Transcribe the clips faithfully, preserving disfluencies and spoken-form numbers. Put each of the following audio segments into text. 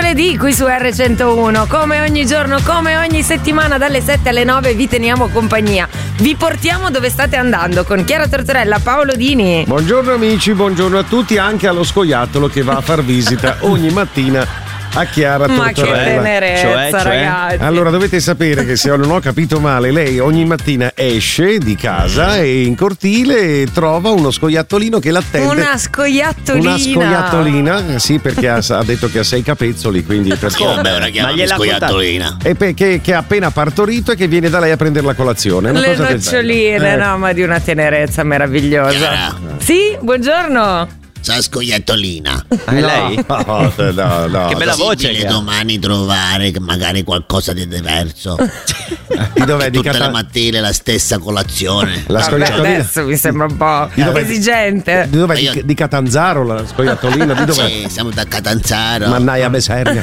mercoledì qui su erre centouno, come ogni giorno, come ogni settimana dalle sette alle nove vi teniamo compagnia. Vi portiamo dove state andando con Chiara Tortorella, Paolo Dini. Buongiorno amici, buongiorno a tutti, anche allo scoiattolo che va a far visita ogni mattina a Chiara Tortorella. Ma che tenerezza, cioè, cioè? ragazzi. Allora dovete sapere che, se non ho capito male, lei ogni mattina esce di casa e in cortile trova uno scoiattolino che l'attende. Una scoiattolina. Una scoiattolina, sì, perché ha, ha detto che ha sei capezzoli, quindi perché... Come ora chiama scoiattolina? E perché che ha appena partorito e che viene da lei a prendere la colazione. Una Le cosa noccioline, eh. no, ma di una tenerezza meravigliosa. Chiara. Sì, buongiorno. Sa scoiattolina. È no, lei? No, no, no. Che bella voce che domani trovare magari qualcosa di diverso. Di dov'è? Di tutte Cata... le mattine la stessa colazione. La scoiattolina. Adesso mi sembra un po' Di dov'è? esigente. Di dov'è? Io... Di, di Catanzaro la scoiattolina? Di dov'è? Sì, siamo da Catanzaro. Mannaia Besernia.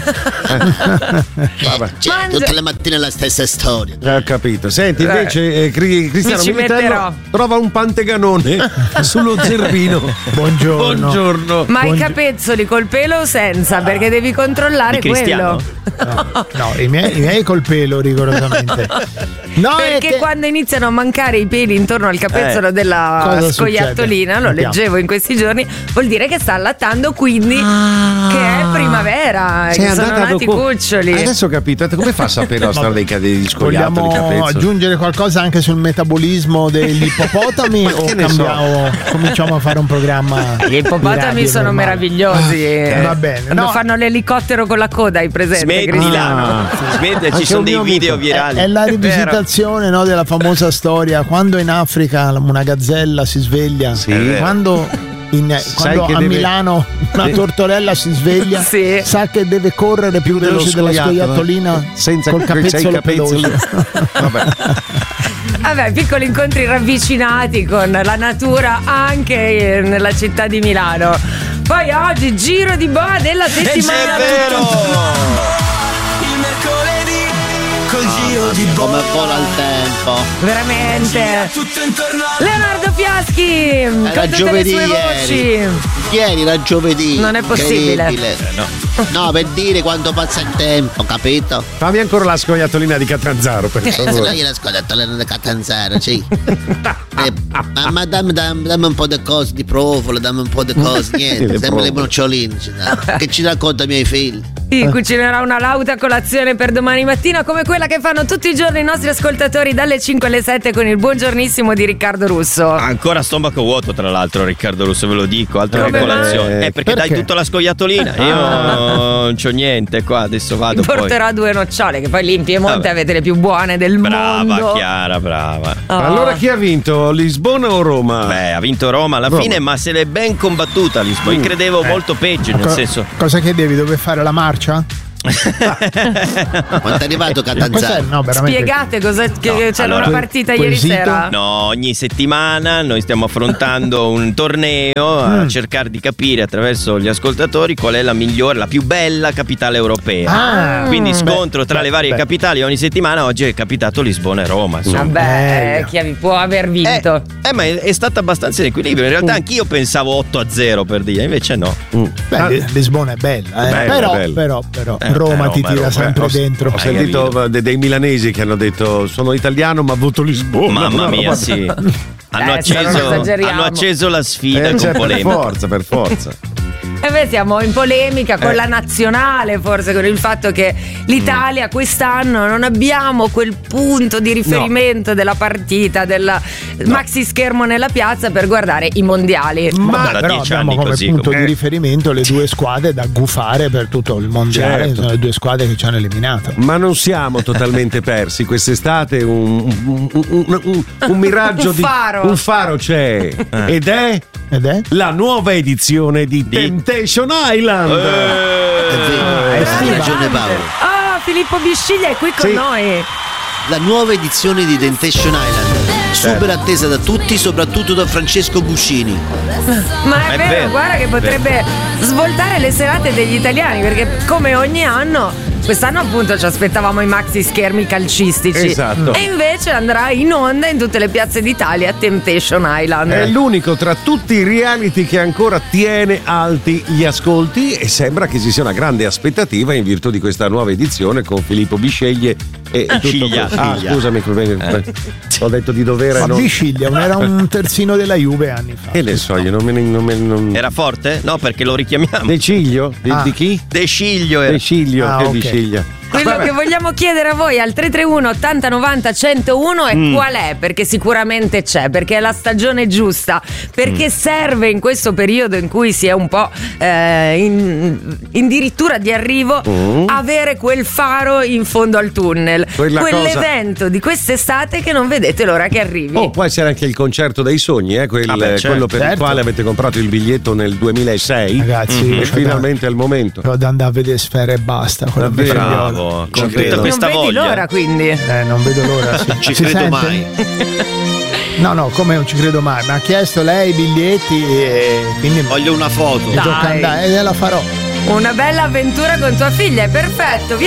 Eh, cioè, Mangia... tutte le mattine la stessa storia. Ho capito. Senti, invece eh, Cri- Cristiano ci Militello metterò. trova un panteganone sullo zerbino. Buongiorno. Buongiorno. Ma Buongi- i capezzoli col pelo o senza? Perché devi controllare Di quello. No, no, i miei, i miei col pelo, rigorosamente. No, Perché che... quando iniziano a mancare i peli intorno al capezzolo Eh, della cosa scoiattolina, succede? lo Sentiamo. leggevo in questi giorni, vuol dire che sta allattando, quindi Ah. che è primavera, Sei che sono andata nati dopo- cuccioli. Adesso ho capito. Come fa a sapere la storia dei, ca- degli scoiattoli? Vogliamo capezzoli? aggiungere qualcosa anche sul metabolismo degli ippopotami o che ne so? cambiamo, cominciamo a fare un programma? Gli ippopotami sono meravigliosi. Ah, va bene. Quando No, fanno l'elicottero con la coda, hai presente? Smettila, Cristiano? smettila, Anche ci sono un dei mio video amico. virali. è la vero. rivisitazione, no, della famosa storia quando in Africa una gazzella si sveglia, Sì. È vero. quando, in, quando che a deve- Milano una Sì. tortorella si sveglia, Sì. sa che deve correre più Dello veloce della scoiattolo, scoiattolina senza col sei capezzolo capezzoli. peloso. Vabbè. Vabbè, piccoli incontri ravvicinati con la natura anche nella città di Milano. Poi oggi giro di boa della settimana. È vero! Il mercoledì col giro di Come vola il tempo. Veramente. tutto intorno a Leonardo Fiaschi con Era tutte giovedì le sue ieri. voci. Ieri era giovedì. Non è possibile. Incredibile. No, per dire quanto passa il tempo, capito? Fammi ancora la scoiattolina di Catanzaro, per Eh, se no favore. io l'ascolto da Catanzaro, sì. Eh, ma ma dammi, dammi, dammi un po' di cose di provola, dammi un po' di cose, Le niente, sempre provole. le noccioline. ci dà. Che ci racconta i miei figli? Sì, cucinerà una lauta colazione per domani mattina come quella che fanno tutti i giorni i nostri ascoltatori dalle cinque alle sette con il buongiornissimo di Riccardo Russo. Ancora stomaco vuoto, tra l'altro, Riccardo Russo, ve lo dico. Altra Come colazione. mai? Eh, perché, Perché? dai tutto alla scoiattolina. Io non c'ho niente qua, adesso vado Mi porterò due nocciole, che poi lì in Piemonte Vabbè. avete le più buone del poi. Brava, mondo. Chiara, brava. Oh. Allora chi ha vinto? Lisbona o Roma? Beh, ha vinto Roma alla Roma. fine, ma se l'è ben combattuta Lisbona. Io credevo molto peggio, nel Co- senso. cosa chiedevi? Dove fare la marcia? Quando è arrivato Cos'è? Catanzaro? No, veramente. Spiegate cosa che No, c'era allora, una partita ieri quesito? sera. No, ogni settimana noi stiamo affrontando un torneo a cercare di capire attraverso gli ascoltatori qual è la migliore, la più bella capitale europea. Ah, Quindi scontro beh, tra beh, le varie beh. capitali ogni settimana. Oggi è capitato Lisbona e Roma, insomma. Vabbè, Eh. chi può aver Eh, vinto? eh, ma è, è stata abbastanza in equilibrio. In realtà Mm. anch'io pensavo otto a zero per dire, invece no. Beh, Ah. Li- Lisbona è bella, eh. Bella, però, bella. però, però, Eh, Roma eh, ti Roma, tira Roma, sempre ho, dentro. ho sentito capito. de- dei milanesi che hanno detto sono italiano ma voto Lisbona. Mamma Una mia, roba- sì. Hanno, Eh, se non acceso, esageriamo. hanno acceso la sfida Eh, con cioè, per polemica. forza, per forza. E beh, siamo in polemica con Eh. la nazionale, forse con il fatto che l'Italia quest'anno non abbiamo quel punto di riferimento della partita, del maxi schermo nella piazza per guardare i mondiali. Ma da però dieci abbiamo anni come così, punto come- di riferimento le due squadre da gufare per tutto il mondiale. Certo. Sono le due squadre che ci hanno eliminato. Ma non siamo totalmente persi. Quest'estate un, un, un, un- un- un miraggio Un di faro. un faro c'è ed è Ed è? la nuova edizione di, Temptation Island. Eh. È vero, è hai sì. ragione Paolo. Oh, Filippo Bisciglia è qui con Sì. noi. La nuova edizione di Temptation Island, super attesa da tutti, soprattutto da Francesco Buscini. Ma è, È vero, vero, guarda che è potrebbe svoltare le serate degli italiani, perché come ogni anno Quest'anno appunto ci aspettavamo i maxi schermi calcistici. Esatto. E invece andrà in onda in tutte le piazze d'Italia Temptation Island. È l'unico tra tutti i reality che ancora tiene alti gli ascolti e sembra che ci sia una grande aspettativa in virtù di questa nuova edizione con Filippo Bisceglie e Ah, tutto Sciglia, questo. Ah, Sciglia. scusami, eh. ho detto di dovere. Ma non... Bisciglia, era un terzino della Juve anni fa. Che ne so, io non me ne. Non me, non... Era forte? No, perché lo richiamiamo. De Ciglio? Di, Ah. di chi? De Ciglio era. De Ciglio, Ah, che ok. Bisceglia. Quello Vabbè. che vogliamo chiedere a voi al tre tre uno ottanta novanta centouno è Mm. qual è, perché sicuramente c'è, perché è la stagione giusta, perché serve in questo periodo in cui si è un po' eh, in, addirittura di arrivo Mm. avere quel faro in fondo al tunnel, Quella quell'evento di quest'estate che non vedete l'ora che arrivi. Oh, può essere anche il concerto dei sogni, eh? Quel- Ah beh, certo. quello per il Certo. quale avete comprato il biglietto nel duemilasei. Ragazzi, E c'è da- finalmente è il momento. Però da andare a vedere Sfera e basta. Con la Davvero? figliola. Bravo. Ci Con credo. tutta non questa vedi voglia. l'ora quindi. Eh, non vedo l'ora. Sì. Ci Si credo sente? mai. No, no, come non ci credo mai. Mi ha chiesto lei i biglietti e quindi mi Voglio una foto. Dai. tocca andare e la farò. Una bella avventura con tua figlia, è perfetto.